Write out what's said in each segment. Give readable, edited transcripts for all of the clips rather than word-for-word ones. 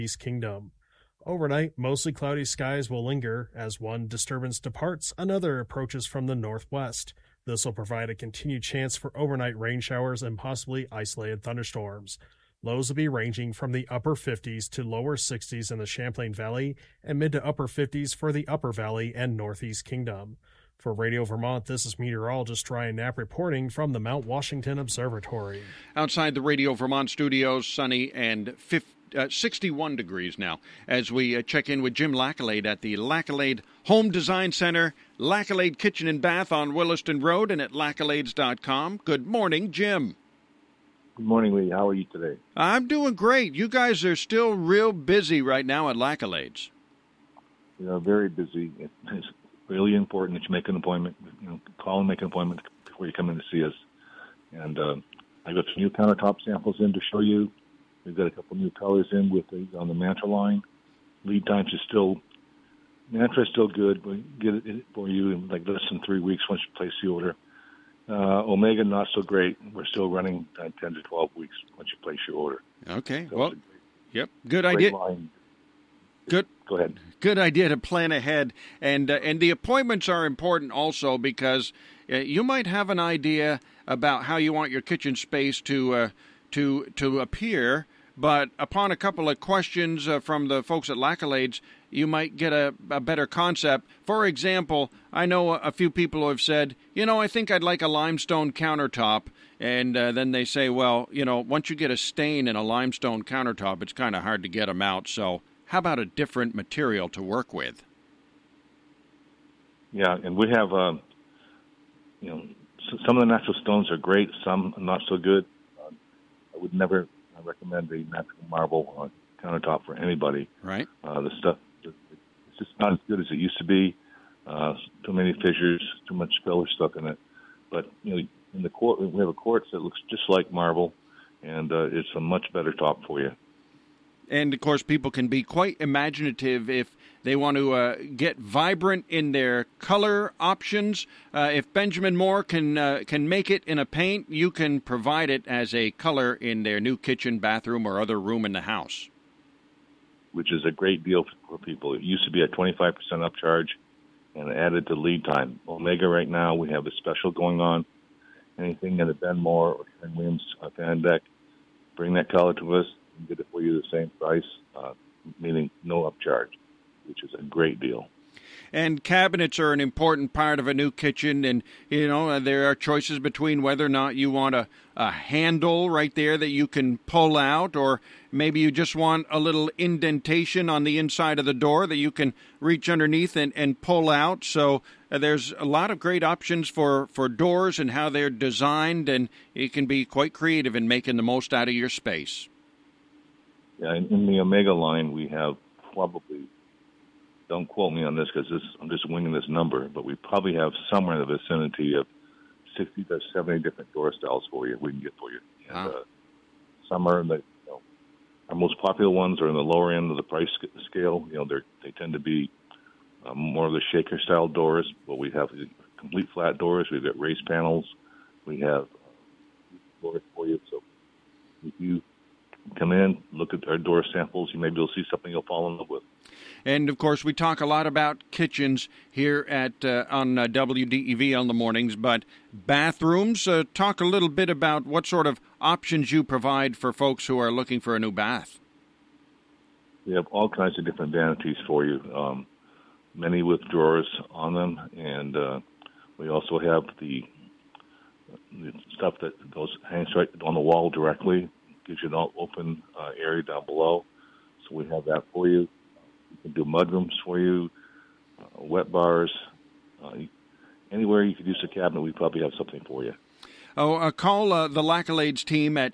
East Kingdom. Overnight, mostly cloudy skies will linger. As one disturbance departs, another approaches from the northwest. This will provide a continued chance for overnight rain showers and possibly isolated thunderstorms. Lows will be ranging from the upper 50s to lower 60s in the Champlain Valley and mid to upper 50s for the Upper Valley and Northeast Kingdom. For Radio Vermont, this is meteorologist Ryan Knapp reporting from the Mount Washington Observatory. Outside the Radio Vermont studios, sunny and 61 degrees now as we check in with Jim Lackalade at the Lackalade Home Design Center, Lackalade Kitchen and Bath on Williston Road and at lackalades.com. Good morning, Jim. Good morning, Lee. How are you today? I'm doing great. You guys are still real busy right now at Lackalades. We are very busy. It's really important that you make an appointment. Call and make an appointment before you come in to see us. And I got some new countertop samples in to show you. We've got a couple new colors in on the Mantra line. Lead times is Mantra is still good. We get it for you in like less than 3 weeks once you place the order. Omega, not so great. We're still running 10 to 12 weeks once you place your order. Okay. So good idea. Good. Go ahead. Good idea to plan ahead, and the appointments are important also because you might have an idea about how you want your kitchen space to appear, but upon a couple of questions from the folks at Lackalades, you might get a better concept. For example, I know a few people who have said, I think I'd like a limestone countertop, and then they say, well, once you get a stain in a limestone countertop, it's kind of hard to get them out, so how about a different material to work with? Yeah, and we have, some of the natural stones are great, some not so good. I would never recommend a natural marble countertop for anybody. Right. The stuff, it's just not as good as it used to be. Too many fissures, too much filler stuff in it. But, in the quartz, we have a quartz that looks just like marble, and it's a much better top for you. And, of course, people can be quite imaginative if they want to get vibrant in their color options. If Benjamin Moore can make it in a paint, you can provide it as a color in their new kitchen, bathroom, or other room in the house. Which is a great deal for people. It used to be a 25% upcharge and added to lead time. Omega right now, we have a special going on. Anything in a Ben Moore or Ken Williams fan deck, bring that color to us and get it for you the same price, meaning no upcharge, which is a great deal. And cabinets are an important part of a new kitchen, and, there are choices between whether or not you want a handle right there that you can pull out, or maybe you just want a little indentation on the inside of the door that you can reach underneath and pull out. So there's a lot of great options for doors and how they're designed, and you can be quite creative in making the most out of your space. Yeah, in the Omega line, we have probably, don't quote me on this because I'm just winging this number, but we probably have somewhere in the vicinity of 60 to 70 different door styles we can get for you. And wow. Some are in the, our most popular ones are in the lower end of the price scale. They tend to be more of the shaker style doors, but we have complete flat doors. We've got raised panels. We have doors for you. So if you come in, look at our door samples, maybe you'll see something you'll fall in love with. And, of course, we talk a lot about kitchens here at on WDEV on the mornings, but bathrooms, talk a little bit about what sort of options you provide for folks who are looking for a new bath. We have all kinds of different vanities for you, many with drawers on them, and we also have the stuff that hangs right on the wall directly, gives you an open area down below, so we have that for you. We can do mudrooms for you, wet bars. Anywhere you could use a cabinet, we probably have something for you. Call the Lackalades team at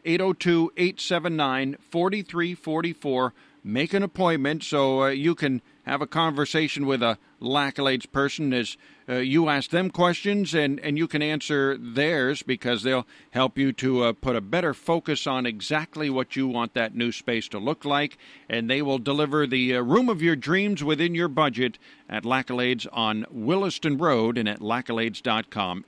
802-879-4344. Make an appointment so you can have a conversation with a Lackalades person as you ask them questions and you can answer theirs, because they'll help you to put a better focus on exactly what you want that new space to look like, and they will deliver the room of your dreams within your budget at Lackalades on Williston Road and at lackalades.com,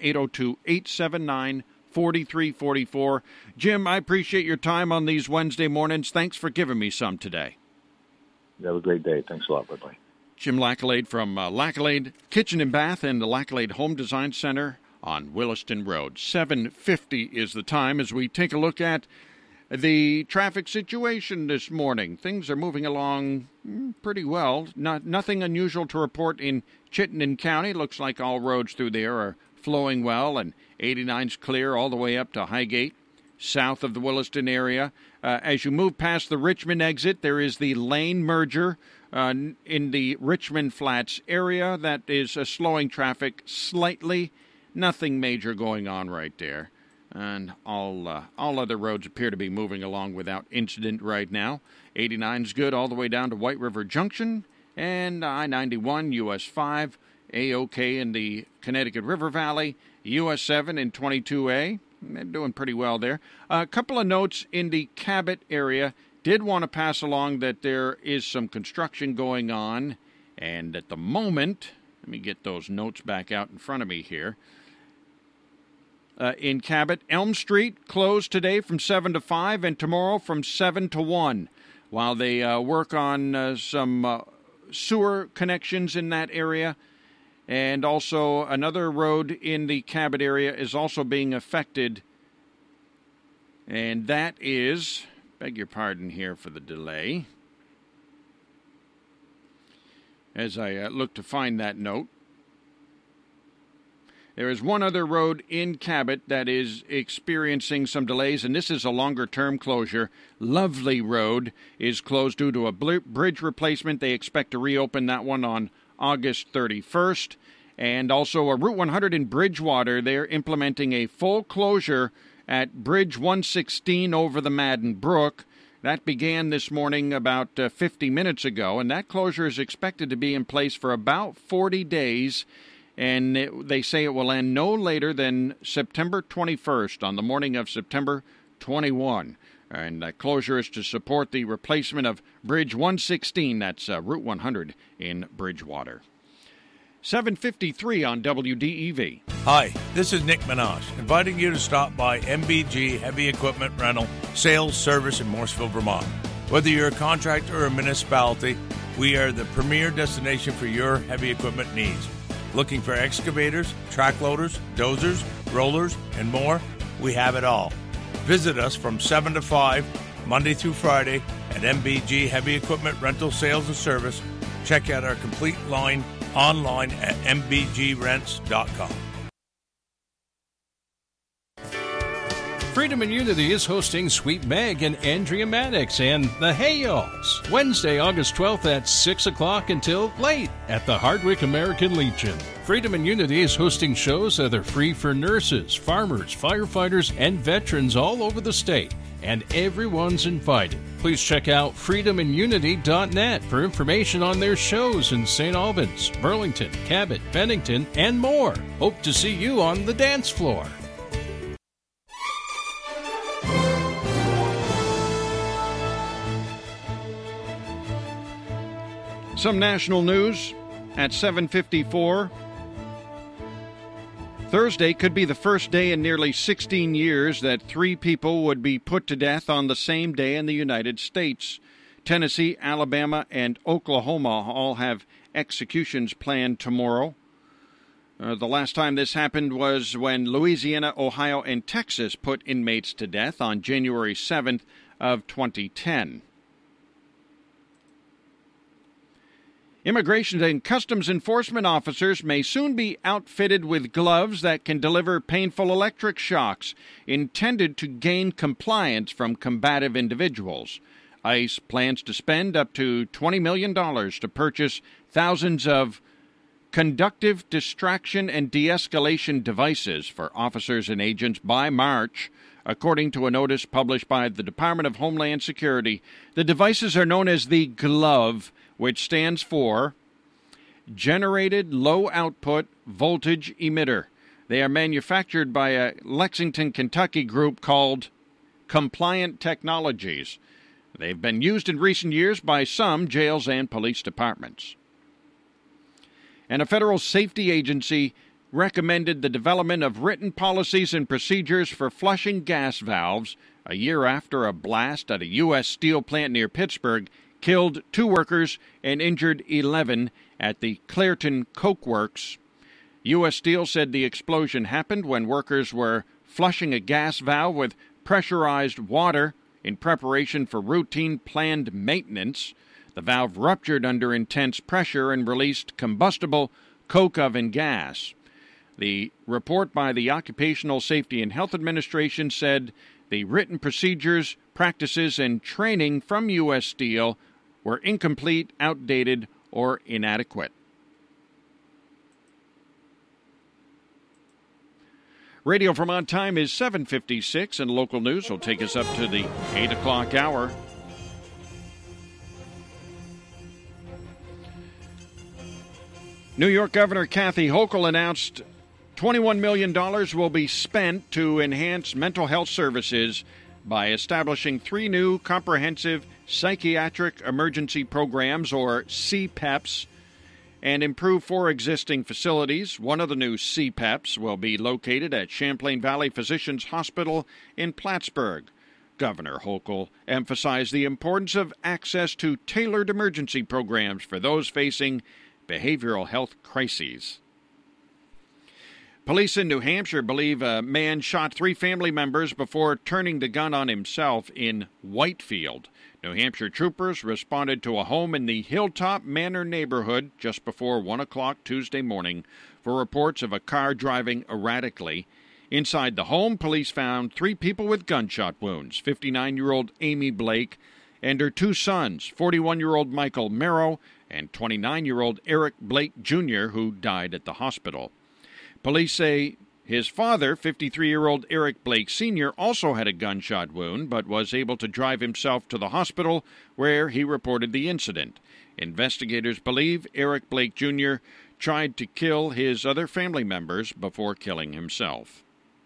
802-879-4344. Jim, I appreciate your time on these Wednesday mornings. Thanks for giving me some today. You have a great day. Thanks a lot. Bye-bye. Jim Lackalade from Lackalade Kitchen and Bath and the Lackalade Home Design Center on Williston Road. 7:50 is the time as we take a look at the traffic situation this morning. Things are moving along pretty well. Nothing unusual to report in Chittenden County. Looks like all roads through there are flowing well, and 89's clear all the way up to Highgate, south of the Williston area. As you move past the Richmond exit, there is the lane merger in the Richmond Flats area. That is slowing traffic slightly. Nothing major going on right there. And all other roads appear to be moving along without incident right now. 89's good all the way down to White River Junction, and I-91, US 5, A-OK in the Connecticut River Valley, US 7 and 22A. They're doing pretty well there. A couple of notes in the Cabot area. Did want to pass along that there is some construction going on, and at the moment, let me get those notes back out in front of me here. In Cabot, Elm Street closed today from 7 to 5 and tomorrow from 7 to 1 while they work on some sewer connections in that area. And also another road in the Cabot area is also being affected, and that is, beg your pardon here for the delay, as I look to find that note. There is one other road in Cabot that is experiencing some delays, and this is a longer-term closure. Lovely Road is closed due to a bridge replacement. They expect to reopen that one on August 31st. And also a Route 100 in Bridgewater. They're implementing a full closure at Bridge 116 over the Madden Brook. That began this morning about 50 minutes ago, and that closure is expected to be in place for about 40 days. And they say it will end no later than September 21st, on the morning of September 21. And that closure is to support the replacement of Bridge 116, that's Route 100 in Bridgewater. 7:53 on WDEV. Hi, this is Nick Minaj, inviting you to stop by MBG Heavy Equipment Rental, Sales, Service in Morrisville, Vermont. Whether you're a contractor or a municipality, we are the premier destination for your heavy equipment needs. Looking for excavators, track loaders, dozers, rollers, and more? We have it all. Visit us from 7 to 5, Monday through Friday, at MBG Heavy Equipment Rental, Sales, and Service. Check out our complete line online at mbgrents.com. Freedom and Unity is hosting Sweet Meg and Andrea Maddox and the Hayals Wednesday, August 12th at 6 o'clock until late at the Hardwick American Legion. Freedom and Unity is hosting shows that are free for nurses, farmers, firefighters, and veterans all over the state, and everyone's invited. Please check out freedomandunity.net for information on their shows in St. Albans, Burlington, Cabot, Bennington, and more. Hope to see you on the dance floor. Some national news at 7:54. Thursday could be the first day in nearly 16 years that 3 people would be put to death on the same day in the United States. Tennessee, Alabama, and Oklahoma all have executions planned tomorrow. The last time this happened was when Louisiana, Ohio, and Texas put inmates to death on January 7th of 2010. Immigration and Customs Enforcement officers may soon be outfitted with gloves that can deliver painful electric shocks, intended to gain compliance from combative individuals. ICE plans to spend up to $20 million to purchase thousands of conductive distraction and de-escalation devices for officers and agents by March. According to a notice published by the Department of Homeland Security, the devices are known as the GLOVE, which stands for Generated Low Output Voltage Emitter. They are manufactured by a Lexington, Kentucky group called Compliant Technologies. They've been used in recent years by some jails and police departments. And a federal safety agency recommended the development of written policies and procedures for flushing gas valves a year after a blast at a U.S. steel plant near Pittsburgh killed 2 workers and injured 11 at the Clairton Coke Works. U.S. Steel said the explosion happened when workers were flushing a gas valve with pressurized water in preparation for routine planned maintenance. The valve ruptured under intense pressure and released combustible coke oven gas. The report by the Occupational Safety and Health Administration said the written procedures, practices, and training from U.S. Steel were incomplete, outdated, or inadequate. Radio Vermont time is 7:56, and local news will take us up to the 8 o'clock hour. New York Governor Kathy Hochul announced $21 million will be spent to enhance mental health services by establishing 3 new comprehensive psychiatric emergency programs, or CPEPs, and improve 4 existing facilities. One of the new CPEPs will be located at Champlain Valley Physicians Hospital in Plattsburgh. Governor Hochul emphasized the importance of access to tailored emergency programs for those facing behavioral health crises. Police in New Hampshire believe a man shot 3 family members before turning the gun on himself in Whitefield. New Hampshire troopers responded to a home in the Hilltop Manor neighborhood just before 1 o'clock Tuesday morning for reports of a car driving erratically. Inside the home, police found 3 people with gunshot wounds, 59-year-old Amy Blake and her 2 sons, 41-year-old Michael Merrow and 29-year-old Eric Blake Jr., who died at the hospital. Police say his father, 53-year-old Eric Blake Sr., also had a gunshot wound, but was able to drive himself to the hospital, where he reported the incident. Investigators believe Eric Blake Jr. tried to kill his other family members before killing himself.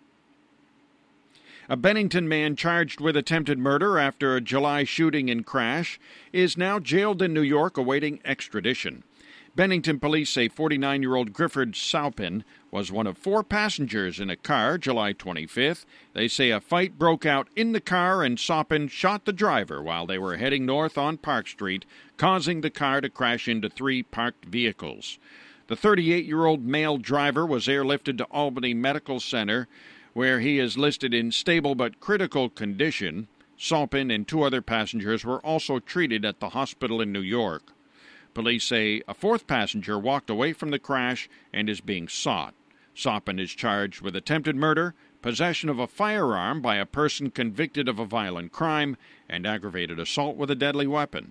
A Bennington man charged with attempted murder after a July shooting and crash is now jailed in New York awaiting extradition. Bennington police say 49-year-old Grifford Saupin was one of 4 passengers in a car July 25th. They say a fight broke out in the car and Saupin shot the driver while they were heading north on Park Street, causing the car to crash into 3 parked vehicles. The 38-year-old male driver was airlifted to Albany Medical Center, where he is listed in stable but critical condition. Saupin and 2 other passengers were also treated at the hospital in New York. Police say a 4th passenger walked away from the crash and is being sought. Saupin is charged with attempted murder, possession of a firearm by a person convicted of a violent crime, and aggravated assault with a deadly weapon.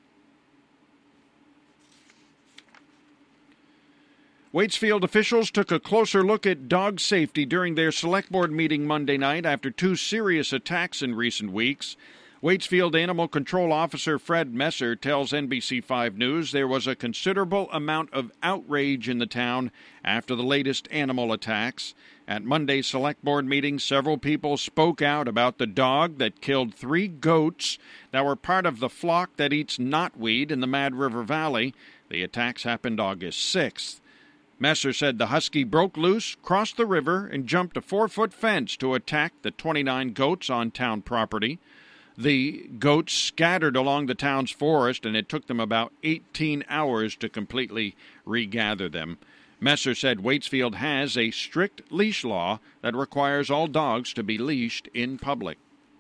Waitsfield officials took a closer look at dog safety during their select board meeting Monday night after 2 serious attacks in recent weeks. Waitsfield Animal Control Officer Fred Messer tells NBC5 News there was a considerable amount of outrage in the town after the latest animal attacks. At Monday's select board meeting, several people spoke out about the dog that killed 3 goats that were part of the flock that eats knotweed in the Mad River Valley. The attacks happened August 6th. Messer said the husky broke loose, crossed the river, and jumped a 4-foot fence to attack the 29 goats on town property. The goats scattered along the town's forest, and it took them about 18 hours to completely regather them. Messer said Waitsfield has a strict leash law that requires all dogs to be leashed in public.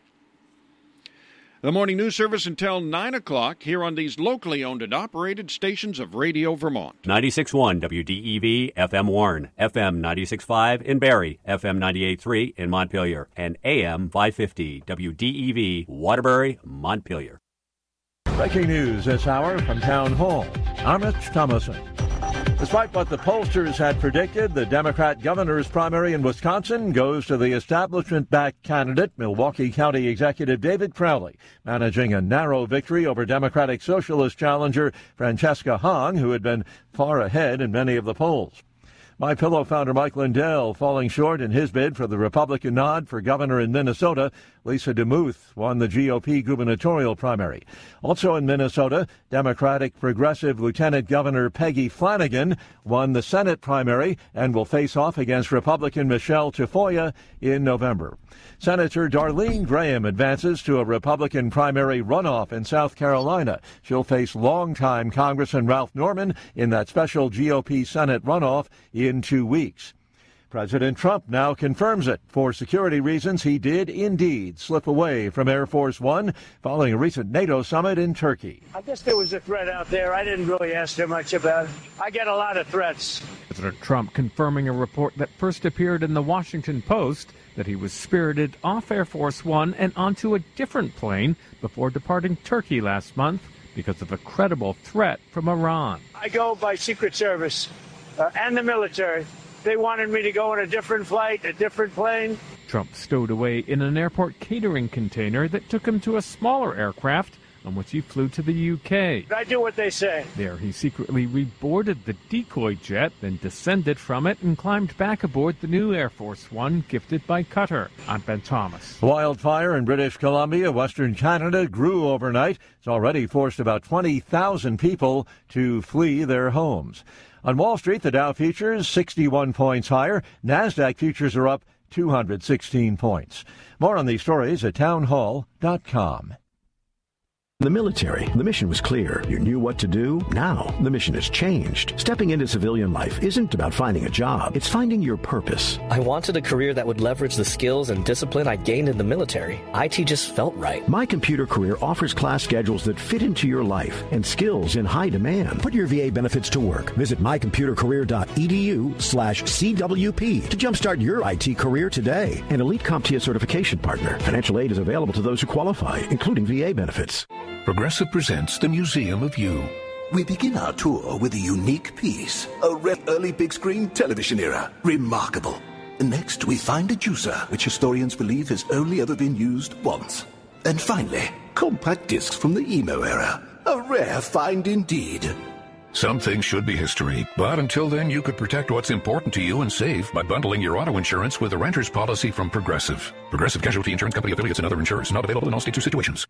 The morning news service until 9 o'clock here on these locally owned and operated stations of Radio Vermont. 96.1 WDEV, FM Warren, FM 96.5 in Barrie, FM 98.3 in Montpelier, and AM 550 WDEV, Waterbury, Montpelier. Breaking news this hour from Town Hall. I'm Rich Thomason. Despite what the pollsters had predicted, the Democrat governor's primary in Wisconsin goes to the establishment-backed candidate, Milwaukee County Executive David Crowley, managing a narrow victory over Democratic Socialist challenger Francesca Hong, who had been far ahead in many of the polls. MyPillow founder Mike Lindell falling short in his bid for the Republican nod for governor in Minnesota. Lisa DeMuth won the GOP gubernatorial primary. Also in Minnesota, Democratic Progressive Lieutenant Governor Peggy Flanagan won the Senate primary and will face off against Republican Michelle Tafoya in November. Senator Darlene Graham advances to a Republican primary runoff in South Carolina. She'll face longtime Congressman Ralph Norman in that special GOP Senate runoff in 2 weeks. President Trump now confirms it. For security reasons, he did indeed slip away from Air Force One following a recent NATO summit in Turkey. I guess there was a threat out there. I didn't really ask too much about it. I get a lot of threats. President Trump confirming a report that first appeared in the Washington Post that he was spirited off Air Force One and onto a different plane before departing Turkey last month because of a credible threat from Iran. I go by Secret Service and the military. They wanted me to go on a different flight, a different plane. Trump stowed away in an airport catering container that took him to a smaller aircraft on which he flew to the UK. I do what they say. There he secretly reboarded the decoy jet, then descended from it and climbed back aboard the new Air Force One gifted by Qatar. I'm Ben Thomas. Wildfire in British Columbia, Western Canada, grew overnight. It's already forced about 20,000 people to flee their homes. On Wall Street, the Dow futures 61 points higher. NASDAQ futures are up 216 points. More on these stories at townhall.com. The military, the mission was clear. You knew what to do. Now, the mission has changed. Stepping into civilian life isn't about finding a job. It's finding your purpose. I wanted a career that would leverage the skills and discipline I gained in the military. IT just felt right. My Computer Career offers class schedules that fit into your life and skills in high demand. Put your VA benefits to work. Visit mycomputercareer.edu/CWP to jumpstart your IT career today. An elite CompTIA certification partner. Financial aid is available to those who qualify, including VA benefits. Progressive presents the Museum of You. We begin our tour with a unique piece, a early big screen television era. Remarkable. Next, we find a juicer, which historians believe has only ever been used once. And finally, compact discs from the emo era. A rare find indeed. Some things should be history, but until then you could protect what's important to you and save by bundling your auto insurance with a renter's policy from Progressive. Progressive Casualty Insurance Company affiliates and other insurers. Not available in all states or situations.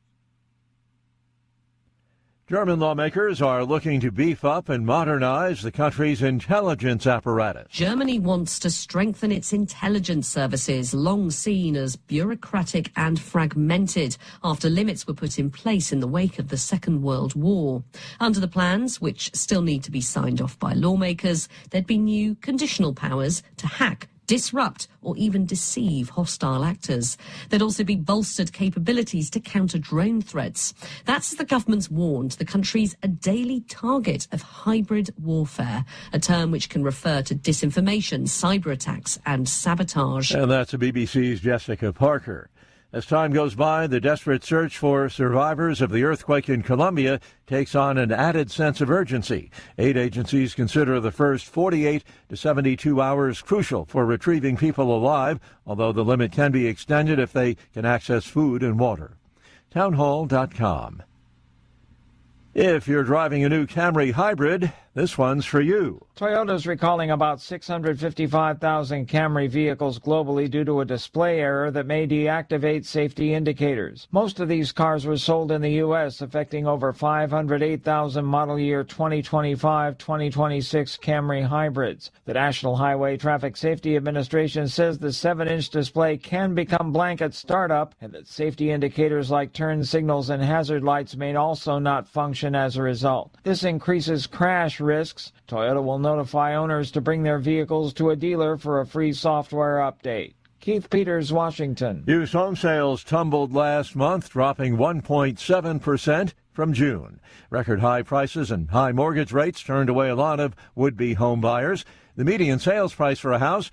German lawmakers are looking to beef up and modernize the country's intelligence apparatus. Germany wants to strengthen its intelligence services, long seen as bureaucratic and fragmented, after limits were put in place in the wake of the Second World War. Under the plans, which still need to be signed off by lawmakers, there'd be new conditional powers to hack, disrupt or even deceive hostile actors. There'd also be bolstered capabilities to counter drone threats. That's as the government's warned the country's a daily target of hybrid warfare, a term which can refer to disinformation, cyber attacks and sabotage. And that's the BBC's Jessica Parker. As time goes by, the desperate search for survivors of the earthquake in Colombia takes on an added sense of urgency. Aid agencies consider the first 48 to 72 hours crucial for retrieving people alive, although the limit can be extended if they can access food and water. Townhall.com. If you're driving a new Camry hybrid, this one's for you. Toyota's recalling about 655,000 Camry vehicles globally due to a display error that may deactivate safety indicators. Most of these cars were sold in the U.S., affecting over 508,000 model year 2025-2026 Camry hybrids. The National Highway Traffic Safety Administration says the 7-inch display can become blank at startup, and that safety indicators like turn signals and hazard lights may also not function as a result. This increases crash risks. Toyota will notify owners to bring their vehicles to a dealer for a free software update. Keith Peters, Washington. Used home sales tumbled last month, dropping 1.7% from June. Record high prices and high mortgage rates turned away a lot of would-be home buyers. The median sales price for a house,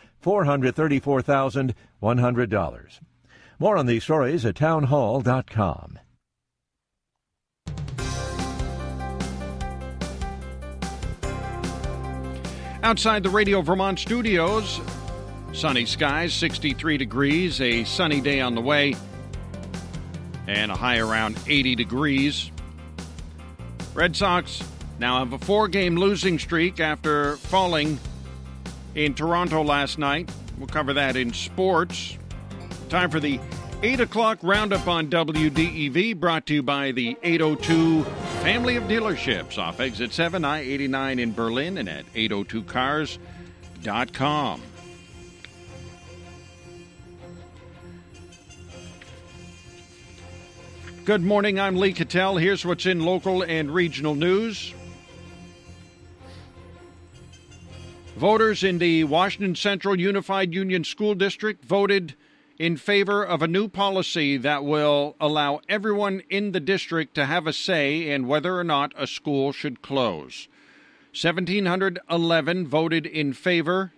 $434,100. More on these stories at townhall.com. Outside the Radio Vermont studios, sunny skies, 63 degrees, a sunny day on the way, and a high around 80 degrees. Red Sox now have a 4-game losing streak after falling in Toronto last night. We'll cover that in sports. Time for the 8 o'clock roundup on WDEV, brought to you by the 802 family of dealerships off Exit 7, I-89 in Berlin, and at 802cars.com. Good morning, I'm Lee Cattell. Here's what's in local and regional news. Voters in the Washington Central Unified Union School District voted in favor of a new policy that will allow everyone in the district to have a say in whether or not a school should close. 1,711 voted in favor,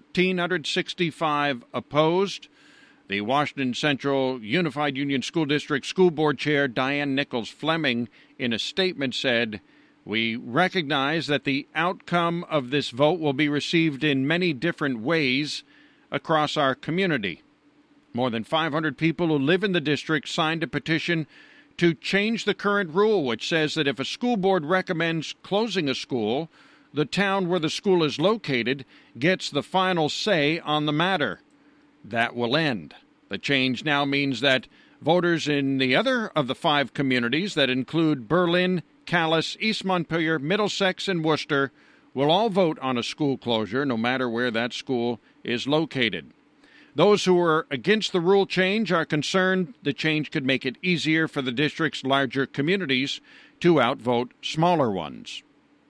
1,365 opposed. The Washington Central Unified Union School District School Board Chair Diane Nichols Fleming, in a statement, said, "We recognize that the outcome of this vote will be received in many different ways across our community. More than 500 people who live in the district signed a petition to change the current rule, which says that if a school board recommends closing a school, the town where the school is located gets the final say on the matter. That will end. The change now means that voters in the other of the 5 communities that include Berlin, Calais, East Montpelier, Middlesex, and Worcester will all vote on a school closure, no matter where that school is located. Those who are against the rule change are concerned the change could make it easier for the district's larger communities to outvote smaller ones."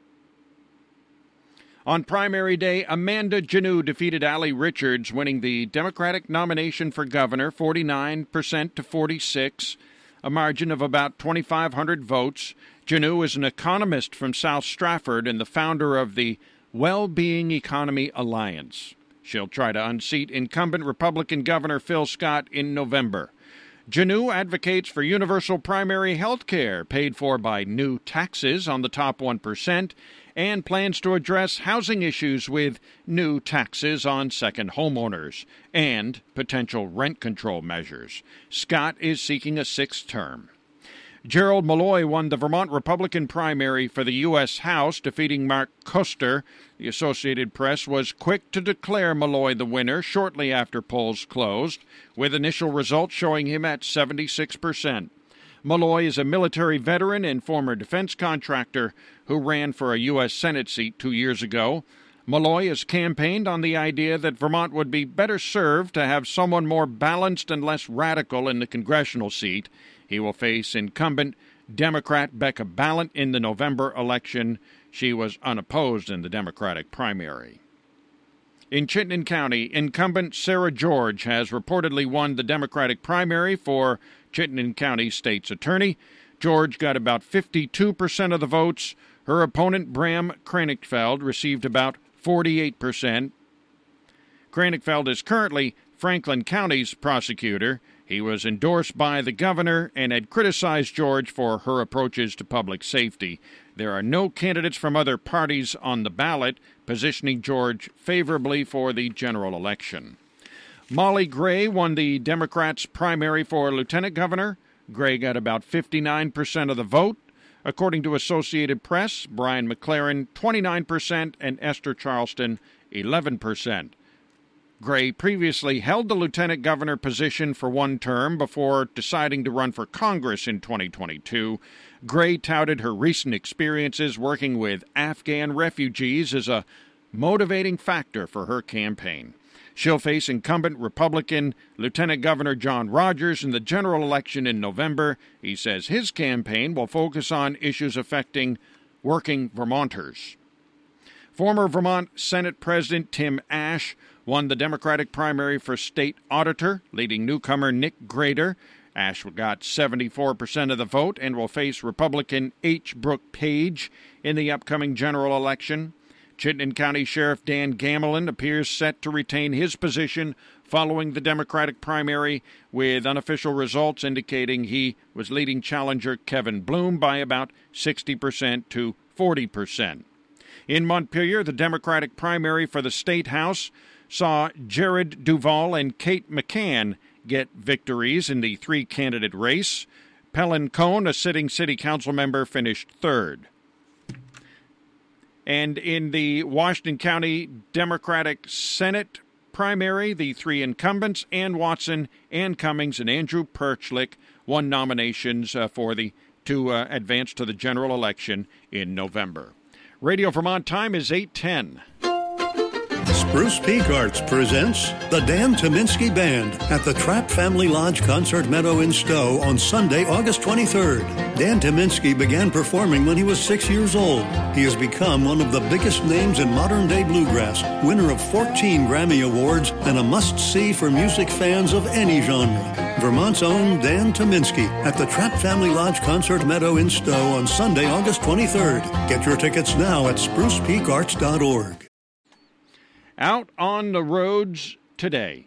On primary day, Amanda Janneau defeated Allie Richards, winning the Democratic nomination for governor 49% to 46%, a margin of about 2,500 votes. Janneau is an economist from South Stratford and the founder of the Well-Being Economy Alliance. She'll try to unseat incumbent Republican Governor Phil Scott in November. Janneau advocates for universal primary health care paid for by new taxes on the top 1% and plans to address housing issues with new taxes on second homeowners and potential rent control measures. Scott is seeking a 6th term. Gerald Malloy won the Vermont Republican primary for the U.S. House, defeating Mark Koster. The Associated Press was quick to declare Malloy the winner shortly after polls closed, with initial results showing him at 76%. Malloy is a military veteran and former defense contractor who ran for a U.S. Senate seat 2 years ago. Malloy has campaigned on the idea that Vermont would be better served to have someone more balanced and less radical in the congressional seat. He will face incumbent Democrat Becca Balint in the November election. She was unopposed in the Democratic primary. In Chittenden County, incumbent Sarah George has reportedly won the Democratic primary for Chittenden County State's Attorney. George got about 52% of the votes. Her opponent, Bram Kranichfeld, received about 48%. Kranichfeld is currently Franklin County's prosecutor. He was endorsed by the governor and had criticized George for her approaches to public safety. There are no candidates from other parties on the ballot, positioning George favorably for the general election. Molly Gray won the Democrats' primary for lieutenant governor. Gray got about 59% of the vote. According to Associated Press, Brian McLaren 29% and Esther Charleston 11%. Gray previously held the lieutenant governor position for one term before deciding to run for Congress in 2022. Gray touted her recent experiences working with Afghan refugees as a motivating factor for her campaign. She'll face incumbent Republican Lieutenant Governor John Rogers in the general election in November. He says his campaign will focus on issues affecting working Vermonters. Former Vermont Senate President Tim Ashe won the Democratic primary for state auditor, leading newcomer Nick Grader. Ashe got 74% of the vote and will face Republican H. Brooke Page in the upcoming general election. Chittenden County Sheriff Dan Gamelin appears set to retain his position following the Democratic primary, with unofficial results indicating he was leading challenger Kevin Bloom by about 60% to 40%. In Montpelier, the Democratic primary for the State House saw Jared Duval and Kate McCann get victories in the 3-candidate race. Pellin Cohn, a sitting city council member, finished third. And in the Washington County Democratic Senate primary, the three incumbents, Ann Watson, Ann Cummings, and Andrew Perchlik, won nominations to advance to the general election in November. Radio Vermont time is 8:10. Spruce Peak Arts presents the Dan Tyminski Band at the Trapp Family Lodge Concert Meadow in Stowe on Sunday, August 23rd. Dan Tyminski began performing when he was 6 years old. He has become one of the biggest names in modern-day bluegrass, winner of 14 Grammy Awards, and a must-see for music fans of any genre. Vermont's own Dan Tyminski at the Trapp Family Lodge Concert Meadow in Stowe on Sunday, August 23rd. Get your tickets now at sprucepeakarts.org. Out on the roads today.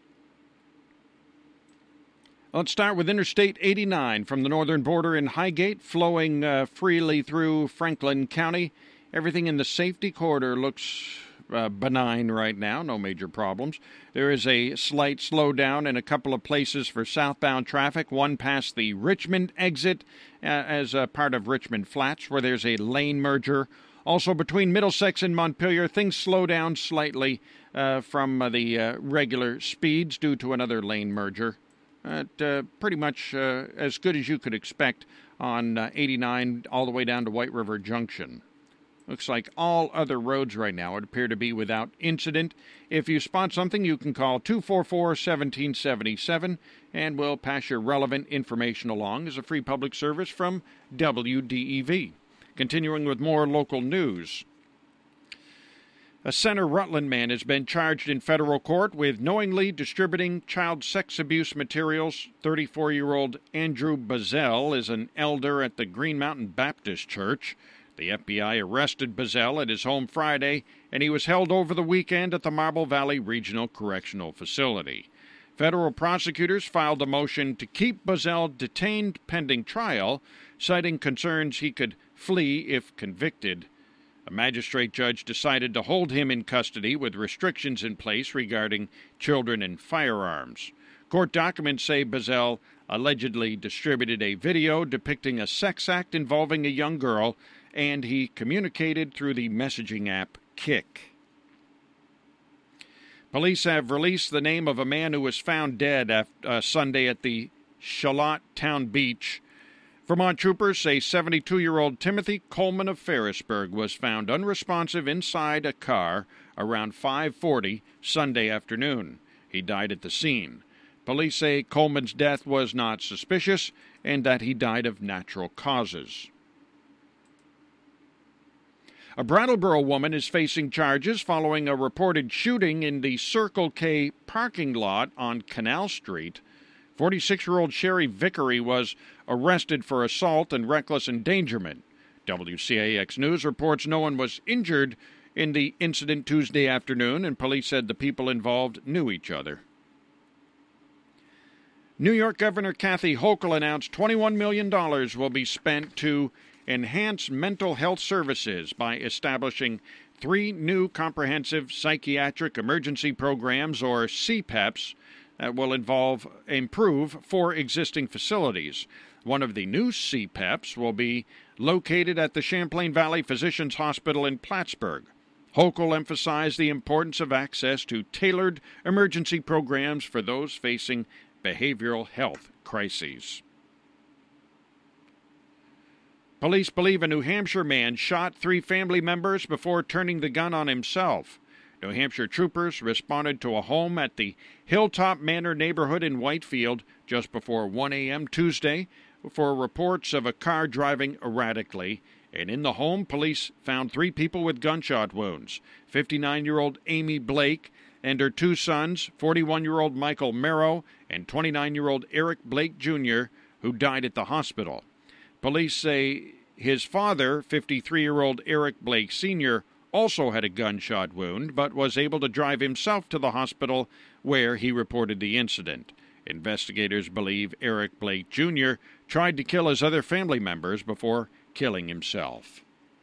Let's start with Interstate 89 from the northern border in Highgate, flowing freely through Franklin County. Everything in the safety corridor looks benign right now, no major problems. There is a slight slowdown in a couple of places for southbound traffic, one past the Richmond exit as a part of Richmond Flats, where there's a lane merger. Also, between Middlesex and Montpelier, things slow down slightly from the regular speeds due to another lane merger. Pretty much as good as you could expect on 89 all the way down to White River Junction. Looks like all other roads right now would appear to be without incident. If you spot something, you can call 244-1777, and we'll pass your relevant information along as a free public service from WDEV. Continuing with more local news. A Center Rutland man has been charged in federal court with knowingly distributing child sex abuse materials. 34-year-old Andrew Bazell is an elder at the Green Mountain Baptist Church. The FBI arrested Bazell at his home Friday, and he was held over the weekend at the Marble Valley Regional Correctional Facility. Federal prosecutors filed a motion to keep Bazell detained pending trial, citing concerns he could flee if convicted. A magistrate judge decided to hold him in custody with restrictions in place regarding children and firearms. Court documents say Bazell allegedly distributed a video depicting a sex act involving a young girl, and he communicated through the messaging app Kik. Police have released the name of a man who was found dead Sunday at the Charlotte Town Beach. Vermont troopers say 72-year-old Timothy Coleman of Ferrisburg was found unresponsive inside a car around 5:40 Sunday afternoon. He died at the scene. Police say Coleman's death was not suspicious and that he died of natural causes. A Brattleboro woman is facing charges following a reported shooting in the Circle K parking lot on Canal Street. 46-year-old Sherry Vickery was arrested for assault and reckless endangerment. WCAX News reports no one was injured in the incident Tuesday afternoon, and police said the people involved knew each other. New York Governor Kathy Hochul announced $21 million will be spent to enhance mental health services by establishing 3 new comprehensive psychiatric emergency programs, or CPEPs, that will improve 4 existing facilities. One of the new CPEPs will be located at the Champlain Valley Physicians Hospital in Plattsburgh. Hochul emphasized the importance of access to tailored emergency programs for those facing behavioral health crises. Police believe a New Hampshire man shot 3 family members before turning the gun on himself. New Hampshire troopers responded to a home at the Hilltop Manor neighborhood in Whitefield just before 1 a.m. Tuesday for reports of a car driving erratically. And in the home, police found 3 people with gunshot wounds. 59-year-old Amy Blake and her 2 sons, 41-year-old Michael Merrow and 29-year-old Eric Blake Jr., who died at the hospital. Police say his father, 53-year-old Eric Blake Sr., also had a gunshot wound, but was able to drive himself to the hospital where he reported the incident. Investigators believe Eric Blake Jr. tried to kill his other family members before killing himself.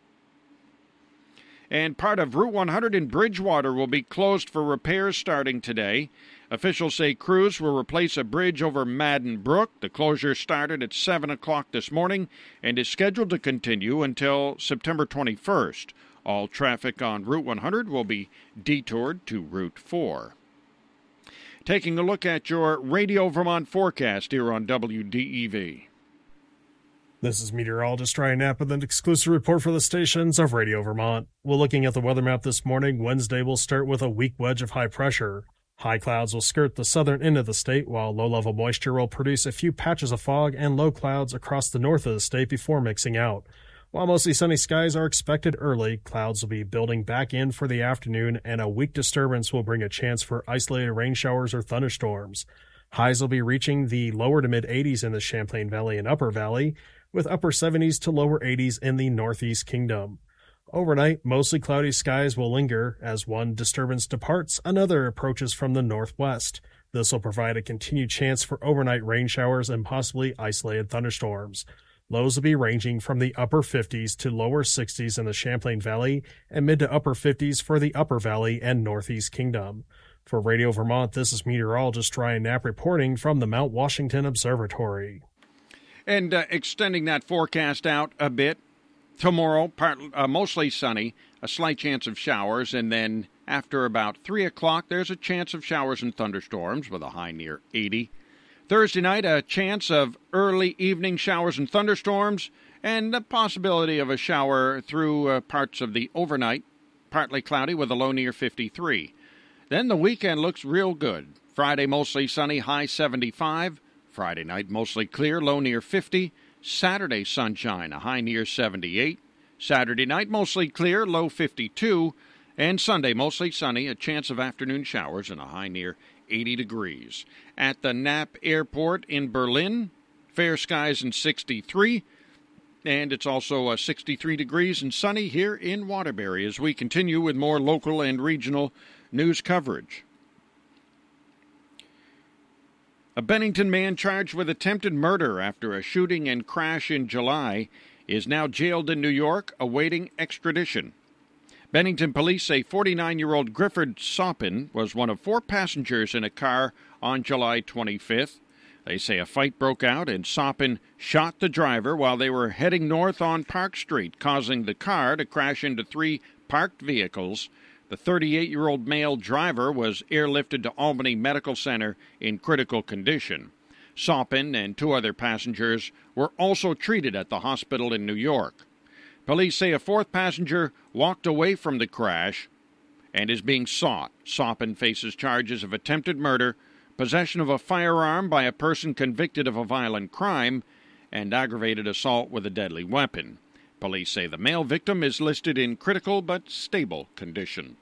And part of Route 100 in Bridgewater will be closed for repairs starting today. Officials say crews will replace a bridge over Madden Brook. The closure started at 7 o'clock this morning and is scheduled to continue until September 21st. All traffic on Route 100 will be detoured to Route 4. Taking a look at your Radio Vermont forecast here on WDEV. This is meteorologist Ryan Knapp with an exclusive report for the stations of Radio Vermont. We're looking at the weather map this morning. Wednesday will start with a weak wedge of high pressure. High clouds will skirt the southern end of the state, while low-level moisture will produce a few patches of fog and low clouds across the north of the state before mixing out. While mostly sunny skies are expected early, clouds will be building back in for the afternoon, and a weak disturbance will bring a chance for isolated rain showers or thunderstorms. Highs will be reaching the lower to mid-80s in the Champlain Valley and Upper Valley, with upper 70s to lower 80s in the Northeast Kingdom. Overnight, mostly cloudy skies will linger. As one disturbance departs, another approaches from the northwest. This will provide a continued chance for overnight rain showers and possibly isolated thunderstorms. Lows will be ranging from the upper 50s to lower 60s in the Champlain Valley and mid to upper 50s for the Upper Valley and Northeast Kingdom. For Radio Vermont, this is meteorologist Ryan Knapp reporting from the Mount Washington Observatory. And extending that forecast out a bit, tomorrow, mostly sunny, a slight chance of showers, and then after about 3 o'clock, there's a chance of showers and thunderstorms with a high near 80. Thursday night, a chance of early evening showers and thunderstorms, and the possibility of a shower through parts of the overnight, partly cloudy with a low near 53. Then the weekend looks real good. Friday, mostly sunny, high 75. Friday night, mostly clear, low near 50. Saturday, sunshine, a high near 78. Saturday night, mostly clear, low 52. And Sunday, mostly sunny, a chance of afternoon showers and a high near 80 degrees. At the Knapp Airport in Berlin, fair skies and 63. And it's also 63 degrees and sunny here in Waterbury as we continue with more local and regional news coverage. A Bennington man charged with attempted murder after a shooting and crash in July is now jailed in New York, awaiting extradition. Bennington police say 49-year-old Grifford Soppin was one of 4 passengers in a car on July 25th. They say a fight broke out and Soppin shot the driver while they were heading north on Park Street, causing the car to crash into 3 parked vehicles. The 38-year-old male driver was airlifted to Albany Medical Center in critical condition. Soppin and 2 other passengers were also treated at the hospital in New York. Police say a 4th passenger walked away from the crash and is being sought. Soppin faces charges of attempted murder, possession of a firearm by a person convicted of a violent crime, and aggravated assault with a deadly weapon. Police say the male victim is listed in critical but stable condition.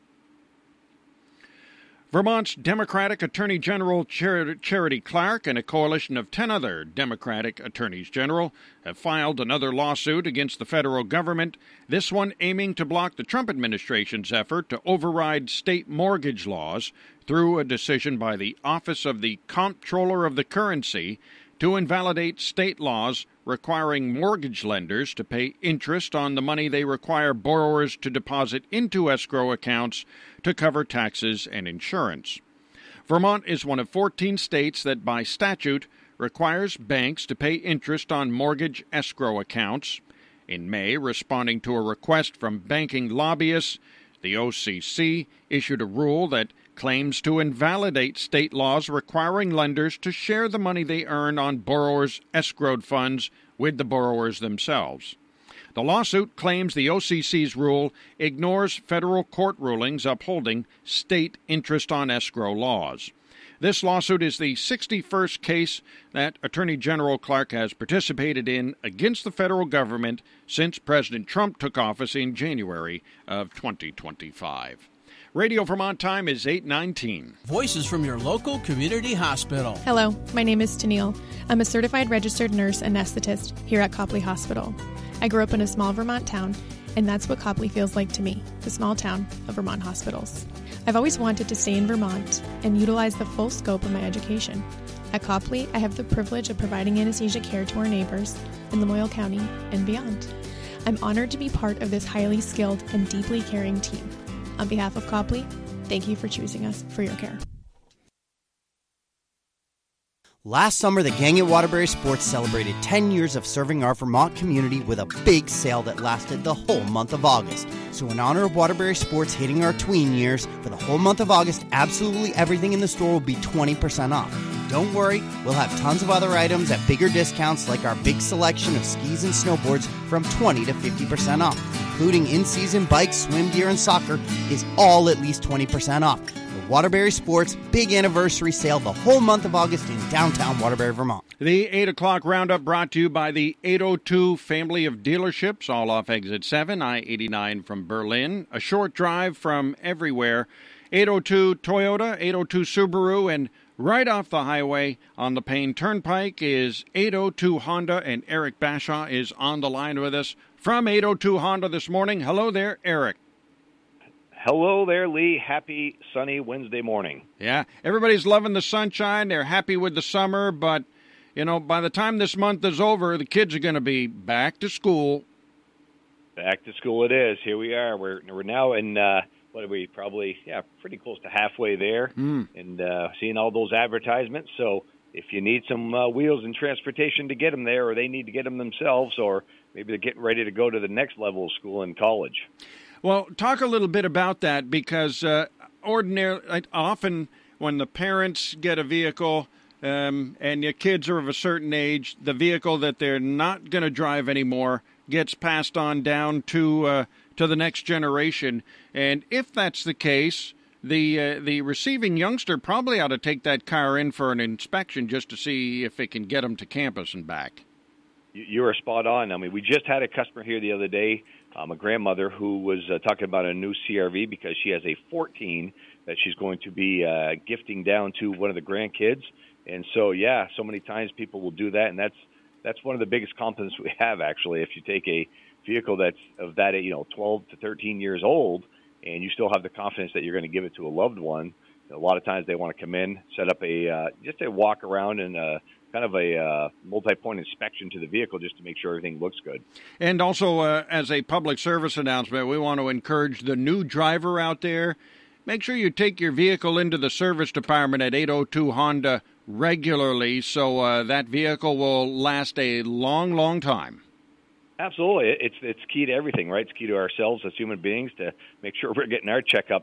Vermont's Democratic Attorney General Charity Clark and a coalition of 10 other Democratic Attorneys General have filed another lawsuit against the federal government, this one aiming to block the Trump administration's effort to override state mortgage laws through a decision by the Office of the Comptroller of the Currency to invalidate state laws requiring mortgage lenders to pay interest on the money they require borrowers to deposit into escrow accounts to cover taxes and insurance. Vermont is one of 14 states that by statute requires banks to pay interest on mortgage escrow accounts. In May, responding to a request from banking lobbyists, the OCC issued a rule that claims to invalidate state laws requiring lenders to share the money they earn on borrowers' escrowed funds with the borrowers themselves. The lawsuit claims the OCC's rule ignores federal court rulings upholding state interest on escrow laws. This lawsuit is the 61st case that Attorney General Clark has participated in against the federal government since President Trump took office in January of 2025. Radio Vermont time is 8:19. Voices from your local community hospital. Hello, my name is Tennille. I'm a certified registered nurse anesthetist here at Copley Hospital. I grew up in a small Vermont town, and that's what Copley feels like to me, the small town of Vermont hospitals. I've always wanted to stay in Vermont and utilize the full scope of my education. At Copley, I have the privilege of providing anesthesia care to our neighbors in Lamoille County and beyond. I'm honored to be part of this highly skilled and deeply caring team. On behalf of Copley, thank you for choosing us for your care. Last summer, the gang at Waterbury Sports celebrated 10 years of serving our Vermont community with a big sale that lasted the whole month of August. So in honor of Waterbury Sports hitting our tween years, for the whole month of August, absolutely everything in the store will be 20% off. Don't worry, we'll have tons of other items at bigger discounts like our big selection of skis and snowboards from 20 to 50% off, including in-season bikes, swim gear, and soccer is all at least 20% off. Waterbury Sports big anniversary sale the whole month of August in downtown Waterbury, Vermont. The 8 o'clock roundup brought to you by the 802 family of dealerships, all off exit 7, I-89 from Berlin. A short drive from everywhere. 802 Toyota, 802 Subaru, and right off the highway on the Payne Turnpike is 802 Honda, and Eric Bashaw is on the line with us from 802 Honda this morning. Hello there, Eric. Hello there, Lee. Happy sunny Wednesday morning. Yeah, everybody's loving the sunshine. They're happy with the summer, but, you know, by the time this month is over, the kids are going to be back to school. Back to school it is. Here we are. We're now in, what are we, probably, pretty close to halfway there, and seeing all those advertisements. So if you need some wheels and transportation to get them there, or they need to get them themselves, or maybe they're getting ready to go to the next level of school in college. Well, talk a little bit about that, because often when the parents get a vehicle and your kids are of a certain age, the vehicle that they're not going to drive anymore gets passed on down to the next generation. And if that's the case, the receiving youngster probably ought to take that car in for an inspection just to see if it can get them to campus and back. You are spot on. I mean, we just had a customer here the other day, a grandmother who was talking about a new CRV because she has a 14 that she's going to be gifting down to one of the grandkids. And so, so many times people will do that, and that's one of the biggest compliments we have, actually. If you take a vehicle that's of that, 12 to 13 years old, and you still have the confidence that you're going to give it to a loved one, a lot of times they want to come in, set up just a walk around and kind of a multi-point inspection to the vehicle just to make sure everything looks good. And also, as a public service announcement, we want to encourage the new driver out there, make sure you take your vehicle into the service department at 802 Honda regularly so that vehicle will last a long, long time. Absolutely. It's key to everything, right? It's key to ourselves as human beings to make sure we're getting our checkups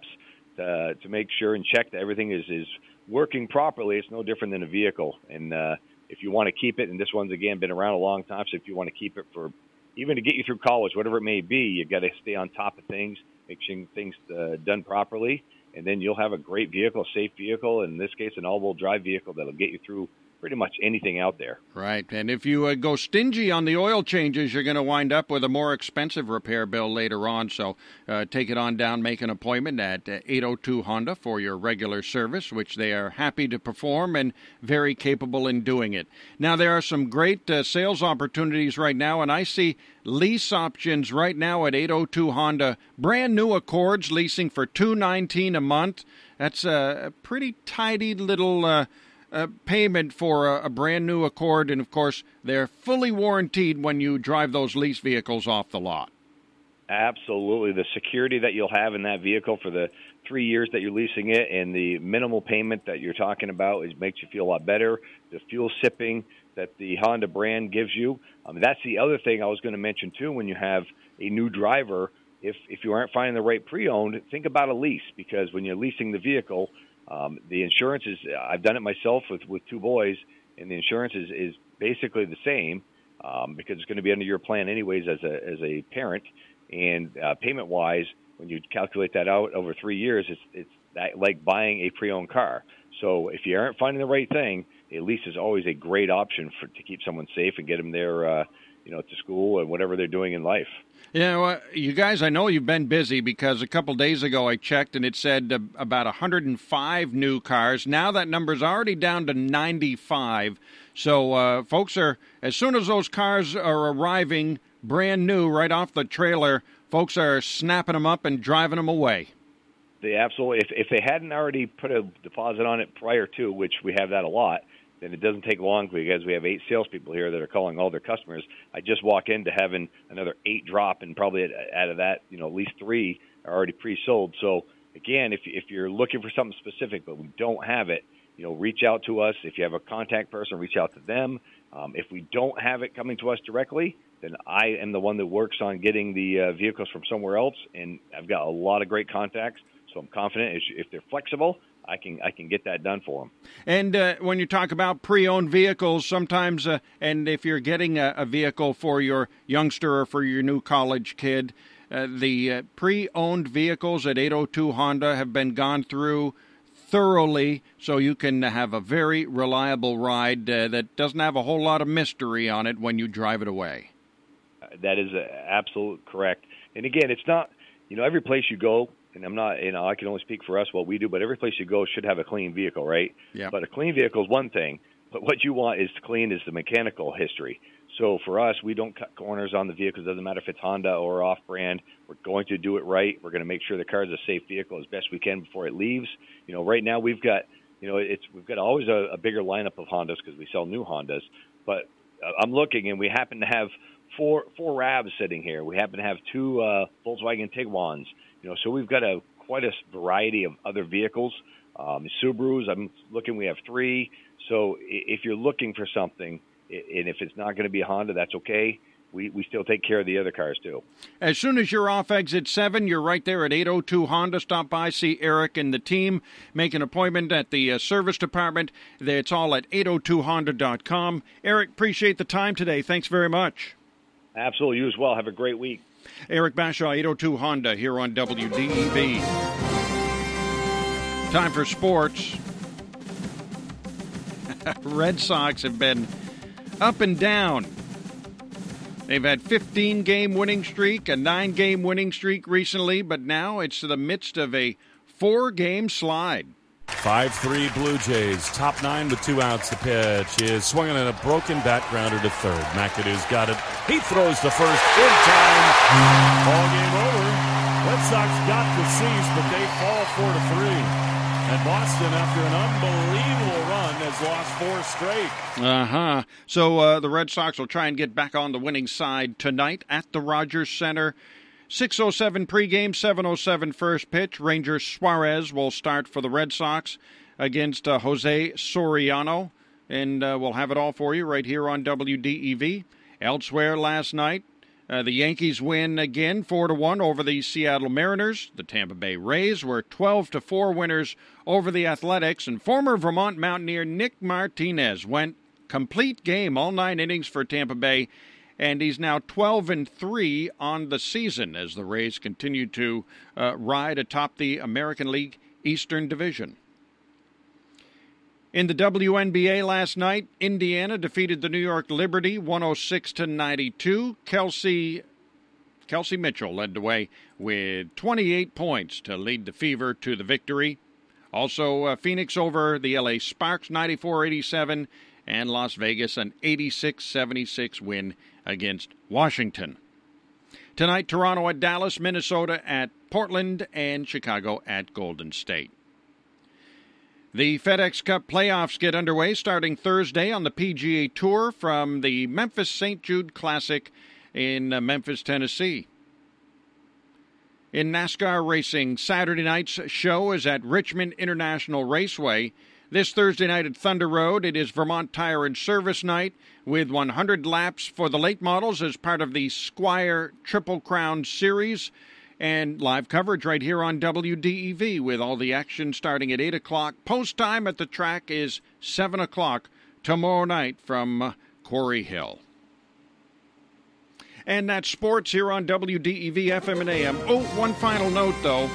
to make sure and check that everything is working properly. It's no different than a vehicle. And if you want to keep it, and this one's, again, been around a long time, so if you want to keep it for even to get you through college, whatever it may be, you've got to stay on top of things, make sure things done properly, and then you'll have a great vehicle, a safe vehicle, in this case, an all-wheel drive vehicle that'll get you through pretty much anything out there. Right, and if you go stingy on the oil changes, you're going to wind up with a more expensive repair bill later on. So take it on down, make an appointment at 802 Honda for your regular service, which they are happy to perform and very capable in doing it. Now, there are some great sales opportunities right now, and I see lease options right now at 802 Honda. Brand new Accords leasing for $219 a month. That's a pretty tidy little payment for a brand new Accord, and of course they're fully warranted when you drive those lease vehicles off the lot. Absolutely. The security that you'll have in that vehicle for the 3 years that you're leasing it, and the minimal payment that you're talking about makes you feel a lot better. The fuel sipping that the Honda brand gives you. That's the other thing I was going to mention too. When you have a new driver, if you aren't finding the right pre-owned, think about a lease, because when you're leasing the vehicle, the insurance is, I've done it myself with two boys, and the insurance is basically the same because it's going to be under your plan anyways as a parent. And payment-wise, when you calculate that out over 3 years, it's that like buying a pre-owned car. So if you aren't finding the right thing, a lease is always a great option to keep someone safe and get them there, to school and whatever they're doing in life. Yeah, well, you guys, I know you've been busy, because a couple days ago I checked and it said about 105 new cars. Now that number's already down to 95. So folks are, as soon as those cars are arriving brand new right off the trailer, folks are snapping them up and driving them away. They absolutely, if they hadn't already put a deposit on it prior to, which we have that a lot, then it doesn't take long, because we have 8 salespeople here that are calling all their customers. I just walk into having another 8 drop, and probably out of that, at least 3 are already pre-sold. So again, if you're looking for something specific but we don't have it, reach out to us. If you have a contact person, reach out to them. If we don't have it coming to us directly, then I am the one that works on getting the vehicles from somewhere else, and I've got a lot of great contacts, so I'm confident if they're flexible, I can get that done for them. And when you talk about pre-owned vehicles, sometimes, and if you're getting a vehicle for your youngster or for your new college kid, the pre-owned vehicles at 802 Honda have been gone through thoroughly, so you can have a very reliable ride that doesn't have a whole lot of mystery on it when you drive it away. That is absolute correct. And again, it's not, every place you go, and I'm not, I can only speak for us what we do, but every place you go should have a clean vehicle, right? Yeah. But a clean vehicle is one thing, but what you want is clean is the mechanical history. So for us, we don't cut corners on the vehicles. It doesn't matter if it's Honda or off-brand. We're going to do it right. We're going to make sure the car is a safe vehicle as best we can before it leaves. Right now we've got, we've got always a bigger lineup of Hondas because we sell new Hondas. But I'm looking, and we happen to have four Ravs sitting here. We happen to have two Volkswagen Tiguans. So we've got quite a variety of other vehicles. Subarus, I'm looking, we have 3. So if you're looking for something, and if it's not going to be a Honda, that's okay. We still take care of the other cars, too. As soon as you're off exit 7, you're right there at 802 Honda. Stop by, see Eric and the team. Make an appointment at the service department. It's all at 802honda.com. Eric, appreciate the time today. Thanks very much. Absolutely. You as well. Have a great week. Eric Bashaw, 802 Honda, here on WDEV. Time for sports. Red Sox have been up and down. They've had 15-game winning streak, a 9-game winning streak recently, but now it's in the midst of a 4-game slide. 5-3 Blue Jays, top 9 with 2 outs. The pitch is swinging at a broken bat grounder to third. McAdoo's got it. He throws to first in time. Ball game over. Red Sox got the cease, but they fall 4-3. And Boston, after an unbelievable run, has lost 4 straight. So the Red Sox will try and get back on the winning side tonight at the Rogers Center. 6:07 pregame, 7:07 first pitch. Ranger Suarez will start for the Red Sox against Jose Soriano. And we'll have it all for you right here on WDEV. Elsewhere last night, the Yankees win again 4-1 over the Seattle Mariners. The Tampa Bay Rays were 12-4 winners over the Athletics. And former Vermont Mountaineer Nick Martinez went complete game, all 9 innings for Tampa Bay. And he's now 12-3 on the season as the Rays continue to ride atop the American League Eastern Division. In the WNBA last night, Indiana defeated the New York Liberty 106-92. Kelsey Mitchell led the way with 28 points to lead the Fever to the victory. Also, Phoenix over the LA Sparks 94-87, and Las Vegas an 86-76 win against Washington. Tonight, Toronto at Dallas, Minnesota at Portland, and Chicago at Golden State. The FedEx Cup playoffs get underway starting Thursday on the PGA Tour from the Memphis St. Jude Classic in Memphis, Tennessee. In NASCAR racing, Saturday night's show is at Richmond International Raceway. This Thursday night at Thunder Road, it is Vermont Tire and Service Night with 100 laps for the late models as part of the Squire Triple Crown Series. And live coverage right here on WDEV with all the action starting at 8 o'clock. Post time at the track is 7 o'clock tomorrow night from Quarry Hill. And that's sports here on WDEV FM and AM. Oh, one final note, though.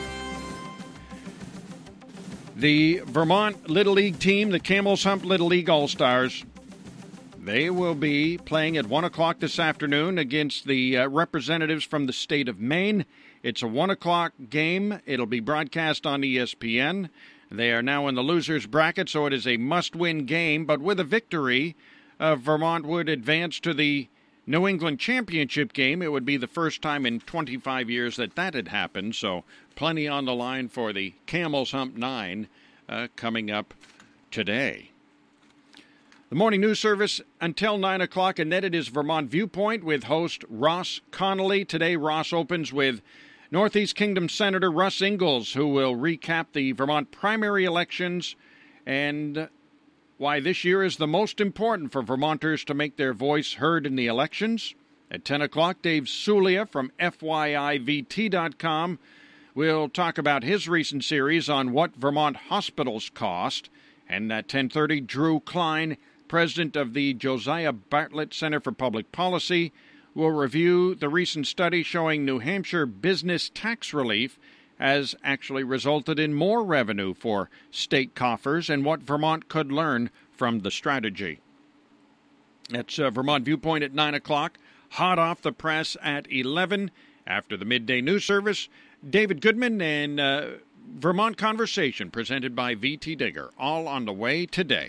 The Vermont Little League team, the Camels Hump Little League All-Stars, they will be playing at 1 o'clock this afternoon against the representatives from the state of Maine. It's a 1 o'clock game. It'll be broadcast on ESPN. They are now in the losers bracket, so it is a must-win game. But with a victory, Vermont would advance to the New England Championship game. It would be the first time in 25 years that had happened, so plenty on the line for the Camels Hump 9 coming up today. The morning news service until 9 o'clock, and then it is Vermont Viewpoint with host Ross Connolly. Today, Ross opens with Northeast Kingdom Senator Russ Ingalls, who will recap the Vermont primary elections and why this year is the most important for Vermonters to make their voice heard in the elections. At 10 o'clock, Dave Sulia from FYIVT.com will talk about his recent series on what Vermont hospitals cost. And at 10:30, Drew Klein, president of the Josiah Bartlett Center for Public Policy, will review the recent study showing New Hampshire business tax relief has actually resulted in more revenue for state coffers and what Vermont could learn from the strategy. That's Vermont Viewpoint at 9 o'clock. Hot off the press at 11. After the midday news service, David Goodman and Vermont Conversation presented by VT Digger. All on the way today.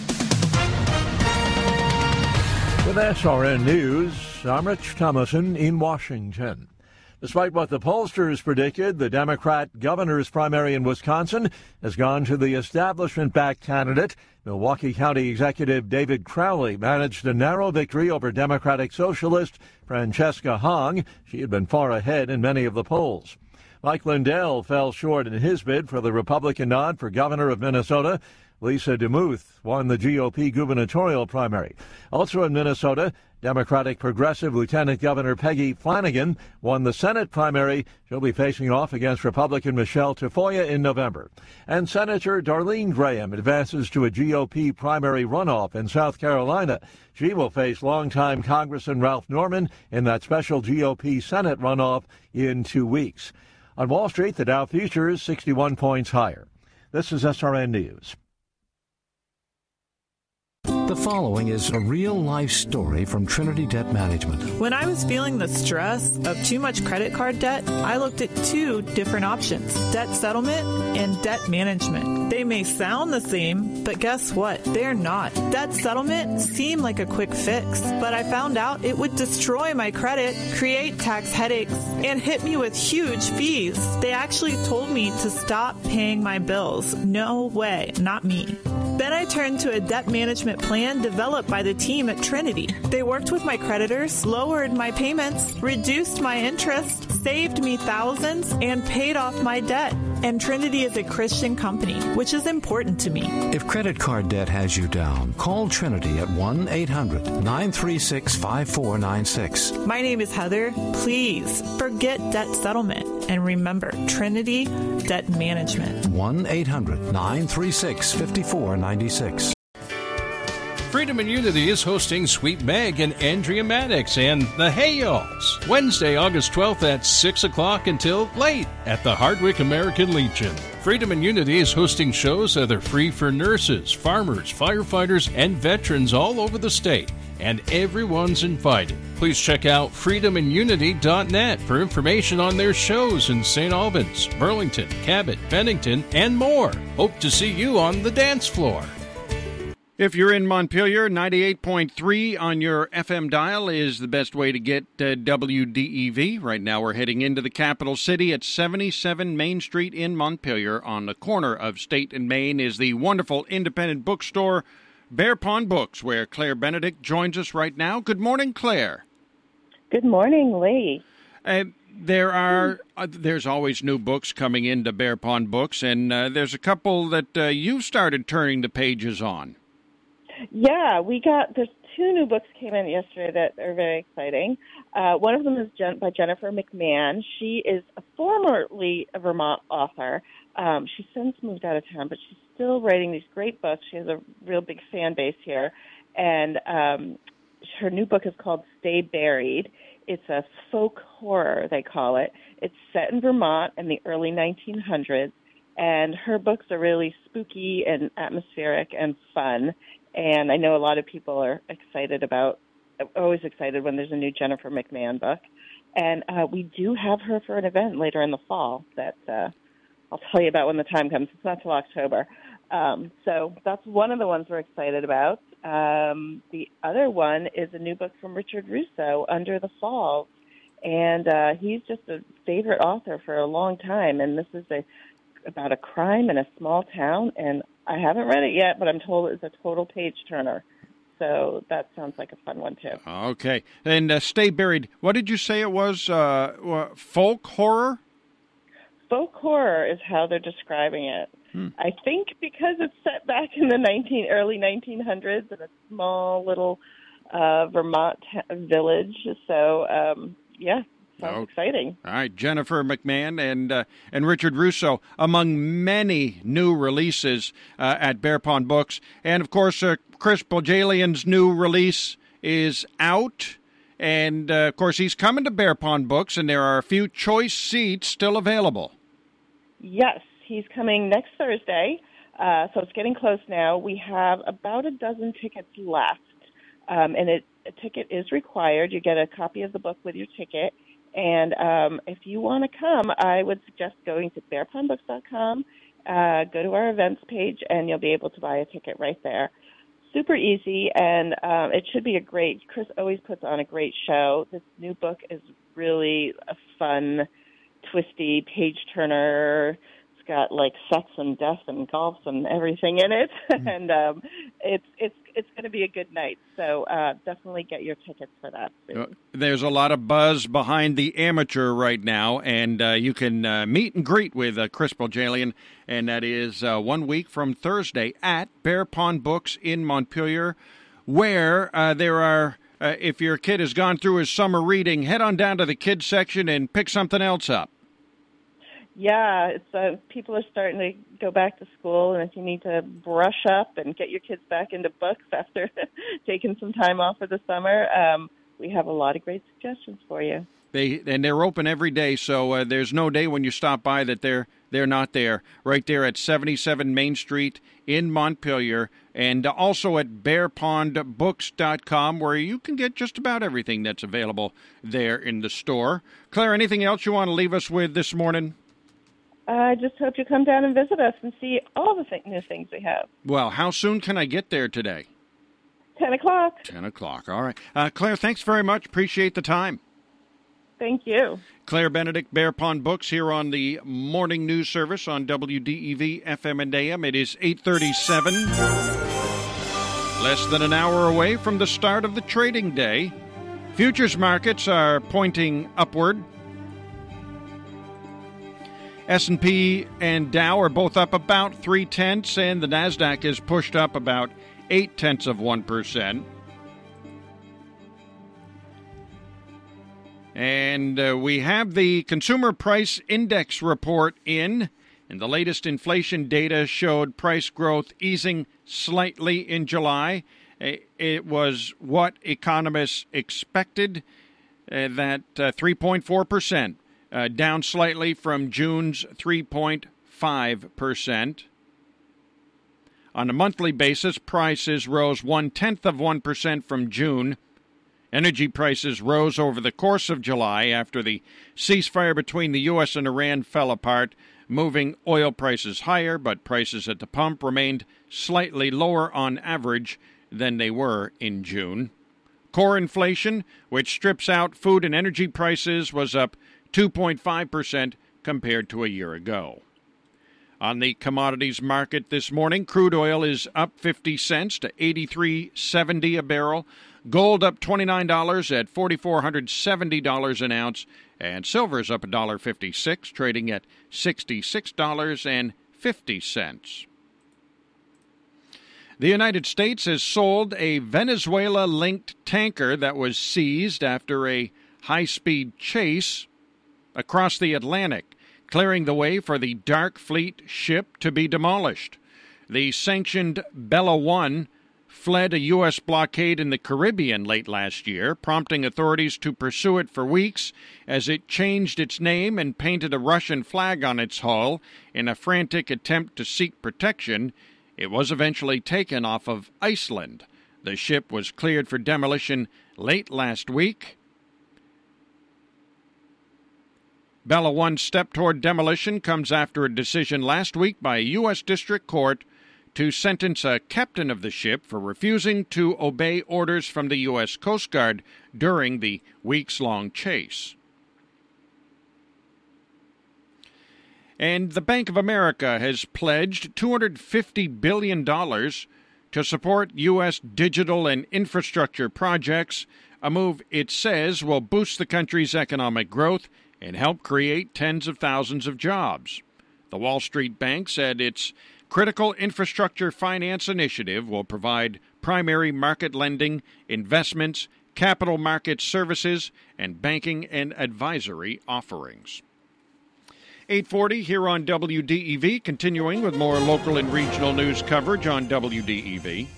With SRN News, I'm Rich Thomason in Washington. Despite what the pollsters predicted, the Democrat governor's primary in Wisconsin has gone to the establishment-backed candidate. Milwaukee County Executive David Crowley managed a narrow victory over Democratic Socialist Francesca Hong. She had been far ahead in many of the polls. Mike Lindell fell short in his bid for the Republican nod for governor of Minnesota. Lisa DeMuth won the GOP gubernatorial primary. Also in Minnesota, Democratic Progressive Lieutenant Governor Peggy Flanagan won the Senate primary. She'll be facing off against Republican Michelle Tafoya in November. And Senator Darlene Graham advances to a GOP primary runoff in South Carolina. She will face longtime Congressman Ralph Norman in that special GOP Senate runoff in 2 weeks. On Wall Street, the Dow futures 61 points higher. This is SRN News. The following is a real-life story from Trinity Debt Management. When I was feeling the stress of too much credit card debt, I looked at two different options, debt settlement and debt management. They may sound the same, but guess what? They're not. Debt settlement seemed like a quick fix, but I found out it would destroy my credit, create tax headaches, and hit me with huge fees. They actually told me to stop paying my bills. No way, not me. Then I turned to a debt management plan developed by the team at Trinity. They worked with my creditors, lowered my payments, reduced my interest, saved me thousands, and paid off my debt. And Trinity is a Christian company, which is important to me. If credit card debt has you down, call Trinity at 1-800-936-5496. My name is Heather. Please forget debt settlement and remember Trinity Debt Management. 1-800-936-5496. Freedom and Unity is hosting Sweet Meg and Andrea Maddox and the Hayals Wednesday, August 12th at 6 o'clock until late at the Hardwick American Legion. Freedom and Unity is hosting shows that are free for nurses, farmers, firefighters, and veterans all over the state, and everyone's invited. Please check out freedomandunity.net for information on their shows in St. Albans, Burlington, Cabot, Bennington, and more. Hope to see you on the dance floor. If you're in Montpelier, 98.3 on your FM dial is the best way to get WDEV. Right now we're heading into the capital city at 77 Main Street in Montpelier. On the corner of State and Main is the wonderful independent bookstore, Bear Pond Books, where Claire Benedict joins us right now. Good morning, Claire. Good morning, Lee. There's always new books coming into Bear Pond Books, and there's a couple that you've started turning the pages on. Yeah, there's two new books came in yesterday that are very exciting. One of them is by Jennifer McMahon. She is formerly a Vermont author. She's since moved out of town, but she's still writing these great books. She has a real big fan base here. And her new book is called Stay Buried. It's a folk horror, they call it. It's set in Vermont in the early 1900s. And her books are really spooky and atmospheric and fun. And I know a lot of people are always excited when there's a new Jennifer McMahon book. And we do have her for an event later in the fall that I'll tell you about when the time comes. It's not till October. So that's one of the ones we're excited about. The other one is a new book from Richard Russo, Under the Falls. And he's just a favorite author for a long time. And this is about a crime in a small town. And I haven't read it yet, but I'm told it's a total page-turner. So that sounds like a fun one, too. Okay. And Stay Buried, what did you say it was? Folk horror? folk horror is how they're describing it. I think because it's set back in the early 1900s in a small little Vermont village. So, sounds exciting. All right, Jennifer McMahon and Richard Russo among many new releases at Bear Pond Books. And, of course, Chris Bohjalian's new release is out. And, of course, he's coming to Bear Pond Books, and there are a few choice seats still available. Yes, he's coming next Thursday, so it's getting close now. We have about a dozen tickets left, and a ticket is required. You get a copy of the book with your ticket. And if you want to come, I would suggest going to bearpondbooks.com, go to our events page, and you'll be able to buy a ticket right there. Super easy, and it should be Chris always puts on a great show. This new book is really a fun, twisty page-turner. It's got, like, sex and death and golf and everything in it, and it's going to be a good night. So definitely get your tickets for that soon. There's a lot of buzz behind the Amateur right now, and you can meet and greet with Chris Bohjalian, and that is 1 week from Thursday at Bear Pond Books in Montpelier, where there are, if your kid has gone through his summer reading, head on down to the kids section and pick something else up. Yeah, it's people are starting to go back to school, and if you need to brush up and get your kids back into books after taking some time off for the summer, we have a lot of great suggestions for you. They're open every day, so there's no day when you stop by that they're not there. Right there at 77 Main Street in Montpelier, and also at bearpondbooks.com, where you can get just about everything that's available there in the store. Claire, anything else you want to leave us with this morning? I just hope you come down and visit us and see all the new things we have. Well, how soon can I get there today? 10 o'clock. 10 o'clock. All right. Claire, thanks very much. Appreciate the time. Thank you. Claire Benedict, Bear Pond Books, here on the morning news service on WDEV FM and AM. It is 8:37. Less than an hour away from the start of the trading day. Futures markets are pointing upward. S&P and Dow are both up about 0.3, and the NASDAQ is pushed up about 0.8%. And we have the Consumer Price Index report in, and the latest inflation data showed price growth easing slightly in July. It was what economists expected, that 3.4%. Down slightly from June's 3.5%. On a monthly basis, prices rose 0.1% from June. Energy prices rose over the course of July after the ceasefire between the U.S. and Iran fell apart, moving oil prices higher, but prices at the pump remained slightly lower on average than they were in June. Core inflation, which strips out food and energy prices, was up 2.5% compared to a year ago. On the commodities market this morning, crude oil is up 50 cents to $83.70 a barrel. Gold up $29 at $4,470 an ounce. And silver is up $1.56, trading at $66.50. The United States has sold a Venezuela-linked tanker that was seized after a high-speed chase across the Atlantic, clearing the way for the Dark Fleet ship to be demolished. The sanctioned Bella One fled a U.S. blockade in the Caribbean late last year, prompting authorities to pursue it for weeks as it changed its name and painted a Russian flag on its hull in a frantic attempt to seek protection. It was eventually taken off of Iceland. The ship was cleared for demolition late last week. Bella One's step toward demolition comes after a decision last week by a U.S. District Court to sentence a captain of the ship for refusing to obey orders from the U.S. Coast Guard during the weeks-long chase. And the Bank of America has pledged $250 billion to support U.S. digital and infrastructure projects, a move it says will boost the country's economic growth and help create tens of thousands of jobs. The Wall Street Bank said its Critical Infrastructure Finance Initiative will provide primary market lending, investments, capital market services, and banking and advisory offerings. 8:40 here on WDEV, continuing with more local and regional news coverage on WDEV.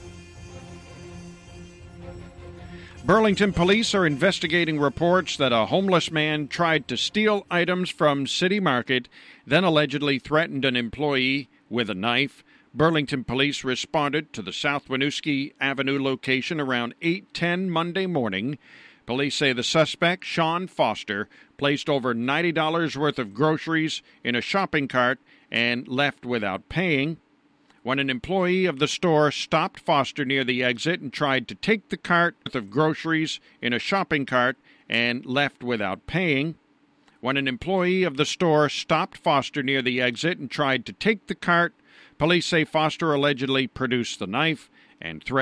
Burlington police are investigating reports that a homeless man tried to steal items from City Market, then allegedly threatened an employee with a knife. Burlington police responded to the South Winooski Avenue location around 8:10 Monday morning. Police say the suspect, Sean Foster, placed over $90 worth of groceries in a shopping cart and left without paying. When an employee of the store stopped Foster near the exit and tried to take the cart worth of groceries in a shopping cart and left without paying. When an employee of the store stopped Foster near the exit and tried to take the cart, police say Foster allegedly produced the knife and threatened